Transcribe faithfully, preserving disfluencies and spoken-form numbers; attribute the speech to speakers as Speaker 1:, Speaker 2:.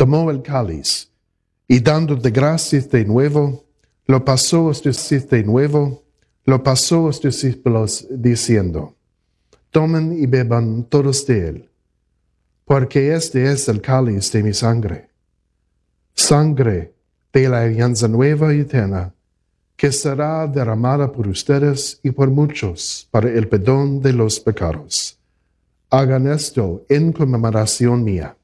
Speaker 1: tomó el cáliz y dando de gracias de nuevo, lo pasó a los discípulos de nuevo, lo pasó a los discípulos diciendo, tomen y beban todos de él, porque este es el cáliz de mi sangre, sangre de la alianza nueva y eterna, que será derramada por ustedes y por muchos para el perdón de los pecados. Hagan esto en conmemoración mía.